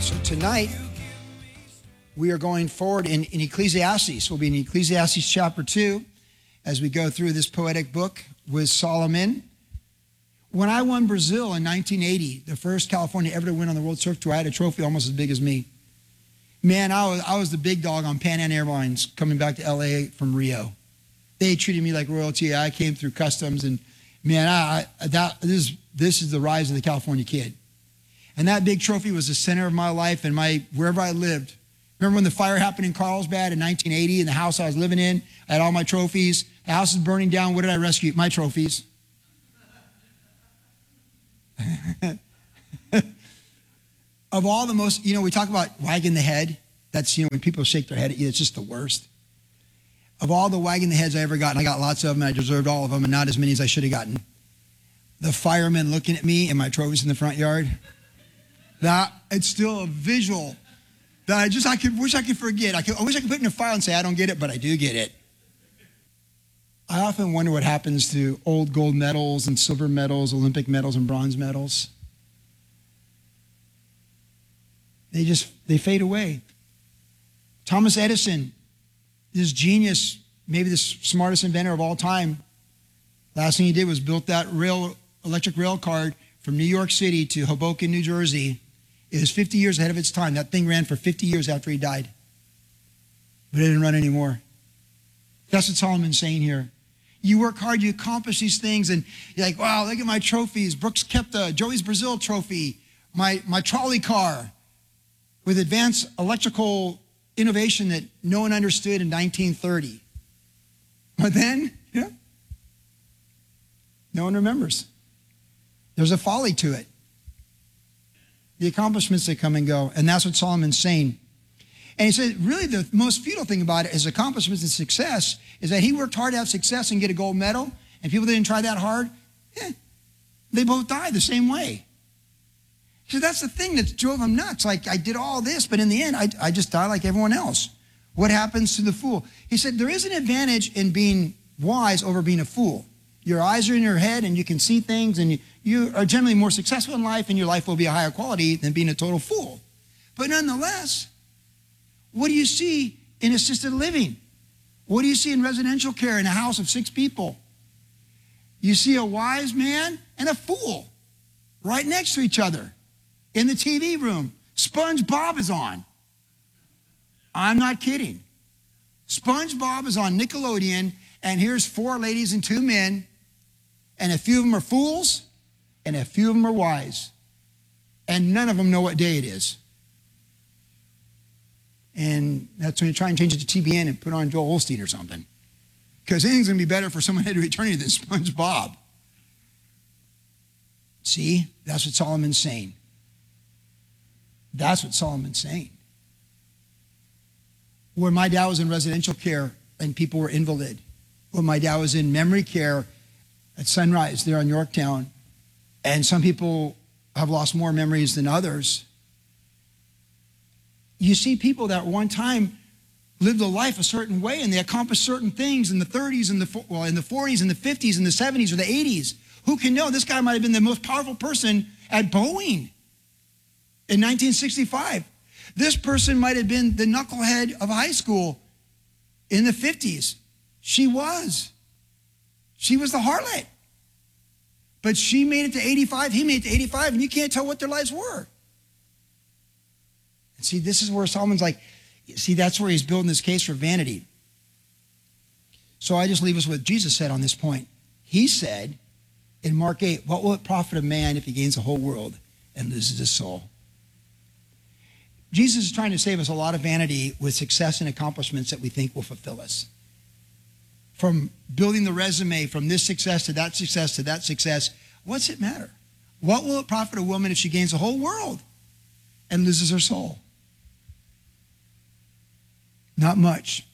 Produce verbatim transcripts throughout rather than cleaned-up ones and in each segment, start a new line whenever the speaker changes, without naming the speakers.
So tonight, we are going forward in, in Ecclesiastes. We'll be in Ecclesiastes chapter two as we go through this poetic book with Solomon. When I won Brazil in nineteen eighty, the first California ever to win on the World Surf Tour, I had a trophy almost as big as me. Man, I was, I was the big dog on Pan Am Airlines coming back to L A from Rio. They treated me like royalty. I came through customs, and man, I, I, that, this, this is the rise of the California kid. And that big trophy was the center of my life and my wherever I lived. Remember when the fire happened in Carlsbad in nineteen eighty in the house I was living in? I had all my trophies. The house is burning down. What did I rescue? My trophies. Of all the most, you know, we talk about wagging the head. That's, you know, when people shake their head at you, it's just the worst. Of all the wagging the heads I ever got, and I got lots of them, and I deserved all of them, and not as many as I should have gotten. The firemen looking at me and my trophies in the front yard. That, it's still a visual that I just, I could, wish I could forget. I, could, I wish I could put it in a file and say, I don't get it, but I do get it. I often wonder what happens to old gold medals and silver medals, Olympic medals and bronze medals. They just, they fade away. Thomas Edison, this genius, maybe the smartest inventor of all time, last thing he did was built that rail, electric rail car from New York City to Hoboken, New Jersey. It was fifty years ahead of its time. That thing ran for fifty years after he died. But it didn't run anymore. That's what Solomon's saying here. You work hard, you accomplish these things, and you're like, wow, look at my trophies. Brooks Koepka, Joey's Brazil trophy, my, my trolley car with advanced electrical innovation that no one understood in nineteen thirty. But then, yeah, no one remembers. There's a folly to it. The accomplishments that come and go. And that's what Solomon's saying. And he said, really the most futile thing about it is accomplishments and success is that he worked hard to have success and get a gold medal. And people that didn't try that hard, eh, they both died the same way. So that's the thing that drove him nuts. Like, I did all this, but in the end, I, I just die like everyone else. What happens to the fool? He said, there is an advantage in being wise over being a fool. Your eyes are in your head and you can see things, and you, you are generally more successful in life, and your life will be a higher quality than being a total fool. But nonetheless, what do you see in assisted living? What do you see in residential care in a house of six people? You see a wise man and a fool right next to each other in the T V room. SpongeBob is on. I'm not kidding. SpongeBob is on Nickelodeon, and here's four ladies and two men, and a few of them are fools, and a few of them are wise. And none of them know what day it is. And that's when you try and change it to T B N and put on Joel Osteen or something. Because anything's going to be better for someone headed to eternity than SpongeBob. See, that's what Solomon's saying. That's what Solomon's saying. When my dad was in residential care and people were invalid, when my dad was in memory care at Sunrise there on Yorktown, and some people have lost more memories than others, you see people that one time lived a life a certain way and they accomplished certain things in the thirties and the, well, in the forties and the fifties and the seventies or the eighties. Who can know? This guy might have been the most powerful person at Boeing in nineteen sixty-five. This person might have been the knucklehead of high school in the fifties. She was. She was the harlot. But she made it to eighty-five, he made it to eighty-five, and you can't tell what their lives were. And see, this is where Solomon's like, see, that's where he's building this case for vanity. So I just leave us with what Jesus said on this point. He said in Mark eight, what will it profit a man if he gains the whole world and loses his soul? Jesus is trying to save us a lot of vanity with success and accomplishments that we think will fulfill us. From building the resume from this success to that success to that success, what's it matter? What will it profit a woman if she gains the whole world and loses her soul? Not much.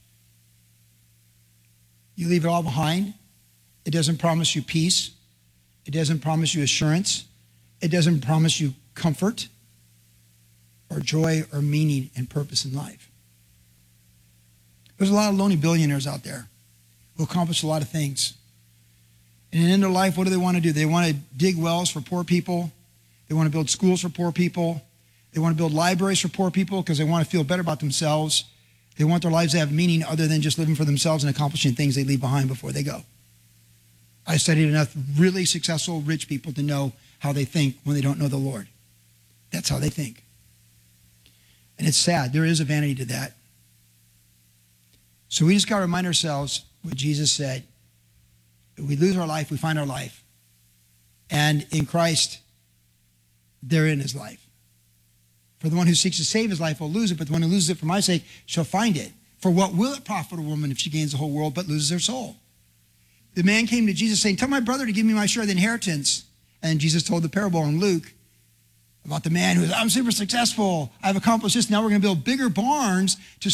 You leave it all behind. It doesn't promise you peace. It doesn't promise you assurance. It doesn't promise you comfort or joy or meaning and purpose in life. There's a lot of lonely billionaires out there who accomplish a lot of things. And in their life, what do they want to do? They want to dig wells for poor people. They want to build schools for poor people. They want to build libraries for poor people because they want to feel better about themselves. They want their lives to have meaning other than just living for themselves and accomplishing things they leave behind before they go. I studied enough really successful rich people to know how they think when they don't know the Lord. That's how they think. And it's sad. There is a vanity to that. So we just got to remind ourselves what Jesus said. If we lose our life, we find our life. And in Christ, therein is life. For the one who seeks to save his life will lose it, but the one who loses it for my sake shall find it. For what will it profit a woman if she gains the whole world but loses her soul? The man came to Jesus saying, tell my brother to give me my share of the inheritance. And Jesus told the parable in Luke about the man who was, I'm super successful. I've accomplished this. Now we're going to build bigger barns to